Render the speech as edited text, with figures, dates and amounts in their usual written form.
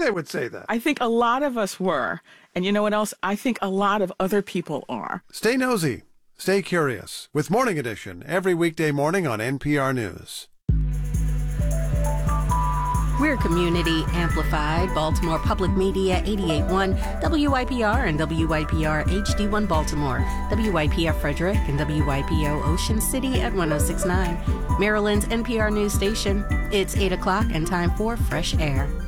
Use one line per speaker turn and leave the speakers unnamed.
they would say that.
I think a lot of us were. And you know what else? I think a lot of other people are.
Stay nosy. Stay curious with Morning Edition every weekday morning on NPR News.
We're community amplified, Baltimore Public Media 88.1, WYPR and WYPR HD1 Baltimore, WYPR Frederick and WYPO Ocean City at 106.9, Maryland's NPR news station. It's 8 o'clock and time for Fresh Air.